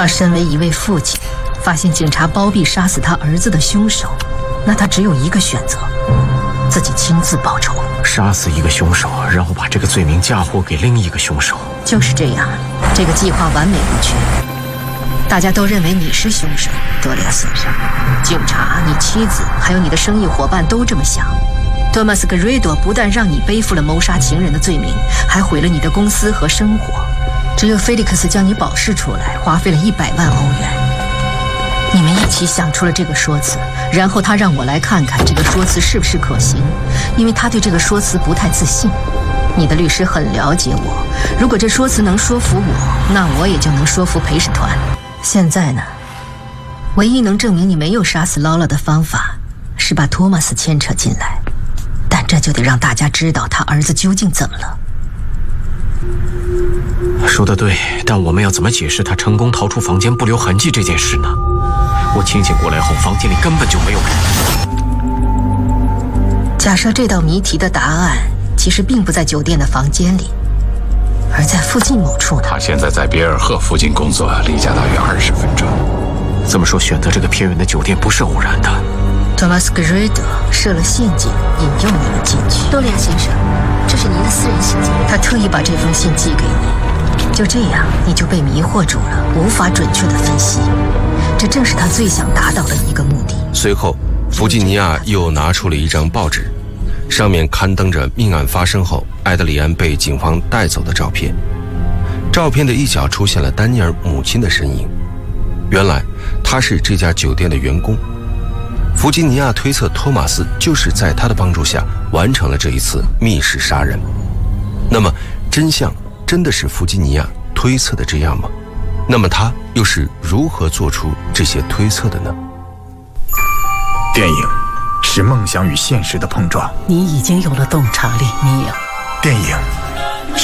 他身为一位父亲，发现警察包庇杀死他儿子的凶手，那他只有一个选择：自己亲自报仇， 杀死一个凶手，然后把这个罪名嫁祸给另一个凶手。 就是这样，这个计划完美无缺。大家都认为你是凶手，多利亚先生。警察、你妻子还有你的生意伙伴都这么想。托马斯·格瑞多不但让你背负了谋杀情人的罪名，还毁了你的公司和生活。只有菲利克斯将你保释出来，花费了100万欧元。你们一起想出了这个说辞，然后他让我来看看这个说辞是不是可行，因为他对这个说辞不太自信。你的律师很了解我，如果这说辞能说服我，那我也就能说服陪审团。现在呢，唯一能证明你没有杀死劳拉的方法是把托马斯牵扯进来，但这就得让大家知道他儿子究竟怎么了。 说得对，但我们要怎么解释他成功逃出房间不留痕迹这件事呢？我清醒过来后，房间里根本就没有人。 假设这道谜题的答案其实并不在酒店的房间里，而在附近某处呢？ 他现在在比尔赫附近工作，离家大约20分钟。 这么说，选择这个偏远的酒店不是偶然的。 托马斯·格瑞德设了陷阱，引诱你们进去。多利亚先生，这是您的私人信件，他特意把这封信寄给你，就这样你就被迷惑住了，无法准确的分析。这正是他最想达到的一个目的。 随后，弗吉尼亚又拿出了一张报纸，上面刊登着命案发生后艾德里安被警方带走的照片。照片的一角出现了丹尼尔母亲的身影，原来她是这家酒店的员工。弗吉尼亚推测托马斯就是在他的帮助下完成了这一次密室杀人。那么真相真的是弗吉尼亚推测的这样吗？那么他又是如何做出这些推测的呢？ 电影是梦想与现实的碰撞。 你已经有了洞察力，尼尔。 电影